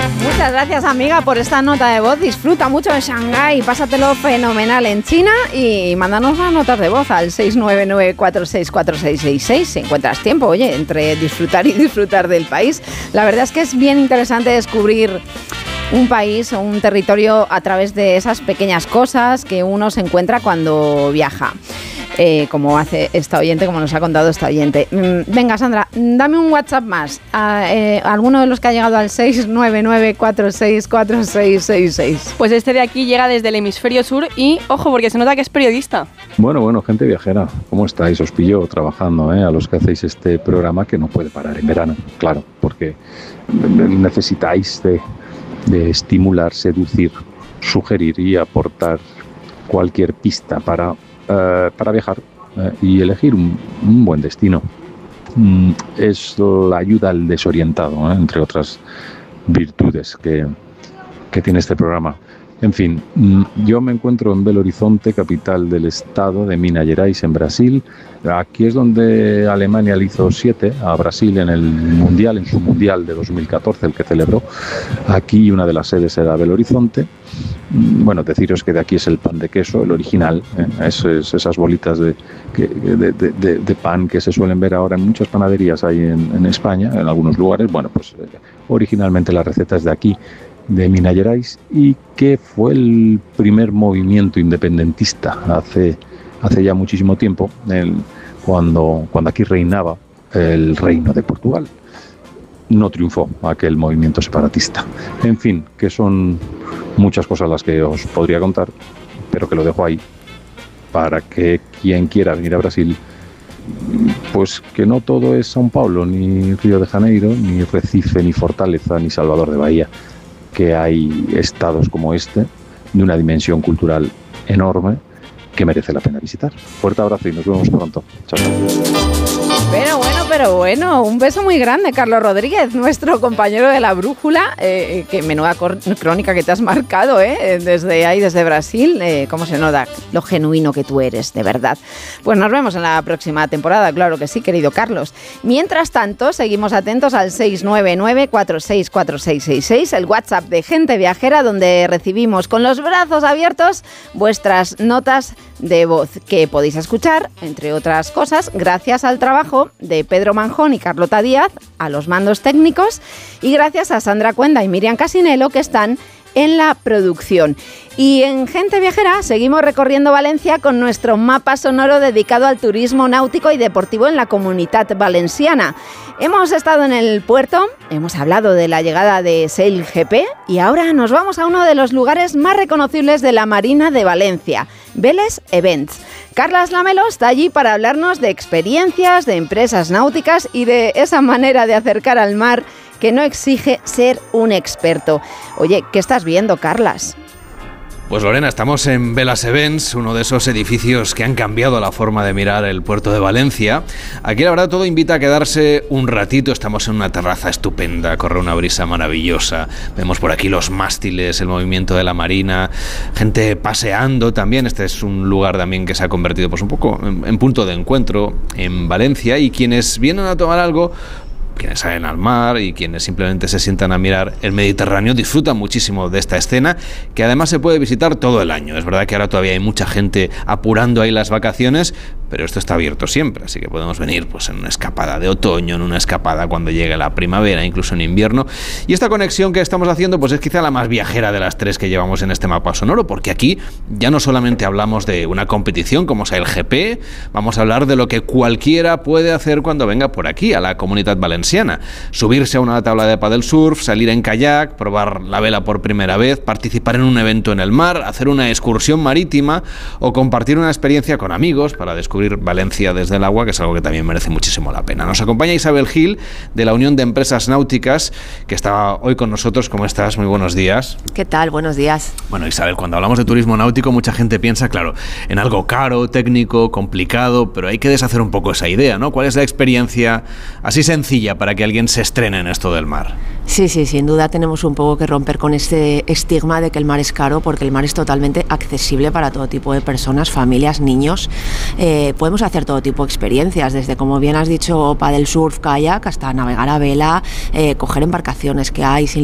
Muchas gracias, amiga, por esta nota de voz. Disfruta mucho en Shanghái, pásatelo fenomenal en China y mándanos las notas de voz al 699464666 si encuentras tiempo, oye, entre disfrutar y disfrutar del país. La verdad es que es bien interesante descubrir un país o un territorio a través de esas pequeñas cosas que uno se encuentra cuando viaja. Como hace esta oyente, como nos ha contado esta oyente. Venga, Sandra, dame un WhatsApp más. Alguno de los que ha llegado al 699464666. Pues este de aquí llega desde el hemisferio sur y, ojo, porque se nota que es periodista. Bueno, gente viajera, ¿cómo estáis? Os pillo trabajando, a los que hacéis este programa que no puede parar en verano, claro, porque necesitáis de estimular, seducir, sugerir y aportar cualquier pista para viajar y elegir un buen destino. Es la ayuda al desorientado, entre otras virtudes que tiene este programa. En fin, yo me encuentro en Belo Horizonte, capital del estado de Minas Gerais, en Brasil. Aquí es donde Alemania le hizo 7 a Brasil en su mundial de 2014, el que celebró. Aquí una de las sedes era Belo Horizonte. Bueno, deciros que de aquí es el pan de queso, el original, esas bolitas de pan que se suelen ver ahora en muchas panaderías ahí en España, en algunos lugares. Bueno, pues originalmente la receta es de aquí, de Minas Gerais, y que fue el primer movimiento independentista hace ya muchísimo tiempo, cuando aquí reinaba el reino de Portugal. No triunfó aquel movimiento separatista. En fin, que son muchas cosas las que os podría contar, pero que lo dejo ahí para que quien quiera venir a Brasil, pues que no todo es São Paulo, ni Río de Janeiro, ni Recife, ni Fortaleza, ni Salvador de Bahía, que hay estados como este, de una dimensión cultural enorme, que merece la pena visitar. Fuerte abrazo y nos vemos pronto. Chao. Pero bueno, un beso muy grande, Carlos Rodríguez, nuestro compañero de la brújula, que menuda crónica que te has marcado, desde ahí, desde Brasil. Cómo se nota lo genuino que tú eres, de verdad. Pues nos vemos en la próxima temporada, claro que sí, querido Carlos. Mientras tanto, seguimos atentos al 699464666, el WhatsApp de Gente Viajera, donde recibimos con los brazos abiertos vuestras notas de voz, que podéis escuchar, entre otras cosas, gracias al trabajo de Pedro Manjón y Carlota Díaz a los mandos técnicos, y gracias a Sandra Cuenda y Miriam Casinello, que están en la producción. Y en Gente Viajera seguimos recorriendo Valencia con nuestro mapa sonoro dedicado al turismo náutico y deportivo en la Comunitat Valenciana. Hemos estado en el puerto, hemos hablado de la llegada de SailGP y ahora nos vamos a uno de los lugares más reconocibles de la Marina de Valencia, Veles Events. Carlas Lamelo está allí para hablarnos de experiencias, de empresas náuticas y de esa manera de acercar al mar que no exige ser un experto. Oye, ¿qué estás viendo, Carlas? Pues Lorena, estamos en Veles Events, uno de esos edificios que han cambiado la forma de mirar el puerto de Valencia. Aquí la verdad todo invita a quedarse un ratito, estamos en una terraza estupenda, corre una brisa maravillosa, vemos por aquí los mástiles, el movimiento de la marina, gente paseando también. Este es un lugar también que se ha convertido pues un poco en punto de encuentro en Valencia, y quienes vienen a tomar algo, quienes salen al mar y quienes simplemente se sientan a mirar el Mediterráneo, disfrutan muchísimo de esta escena, que además se puede visitar todo el año. Es verdad que ahora todavía hay mucha gente apurando ahí las vacaciones, pero esto está abierto siempre, así que podemos venir pues en una escapada de otoño, en una escapada cuando llegue la primavera, incluso en invierno. Y esta conexión que estamos haciendo pues es quizá la más viajera de las tres que llevamos en este mapa sonoro, porque aquí ya no solamente hablamos de una competición como SailGP, vamos a hablar de lo que cualquiera puede hacer cuando venga por aquí, a la Comunitat Valenciana. Subirse a una tabla de paddle surf, salir en kayak, probar la vela por primera vez, participar en un evento en el mar, hacer una excursión marítima o compartir una experiencia con amigos para descubrir Valencia desde el agua, que es algo que también merece muchísimo la pena. Nos acompaña Isabel Gil, de la Unión de Empresas Náuticas, que está hoy con nosotros. ¿Cómo estás? Muy buenos días. ¿Qué tal? Buenos días. Bueno, Isabel, cuando hablamos de turismo náutico, mucha gente piensa, claro, en algo caro, técnico, complicado, pero hay que deshacer un poco esa idea, ¿no? ¿Cuál es la experiencia así sencilla para que alguien se estrene en esto del mar? Sí, sin duda tenemos un poco que romper con este estigma de que el mar es caro, porque el mar es totalmente accesible para todo tipo de personas, familias, niños. Podemos hacer todo tipo de experiencias, desde, como bien has dicho, paddle surf, kayak, hasta navegar a vela, coger embarcaciones que hay sin